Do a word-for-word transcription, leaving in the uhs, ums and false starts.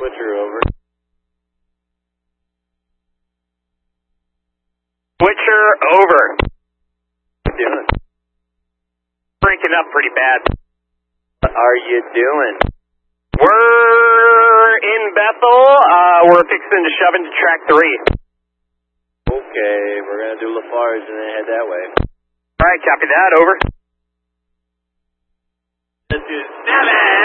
Switcher over. Switcher over. What are you doing? Breaking up pretty bad. What are you doing? We're in Bethel. Uh, we're fixing to shove into track three. Okay, we're going to do Lafarge and then head that way. All right, copy that. Over.